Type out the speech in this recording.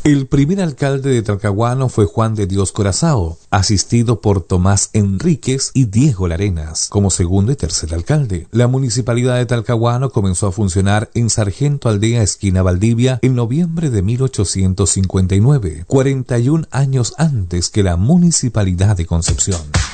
El primer alcalde de Talcahuano fue Juan de Dios Corazao, asistido por Tomás Enríquez y Diego Larenas como segundo y tercer alcalde. La municipalidad de Talcahuano comenzó a funcionar en Sargento Aldea, esquina Valdivia, en noviembre de 1859, 41 años antes que la municipalidad de Concepción.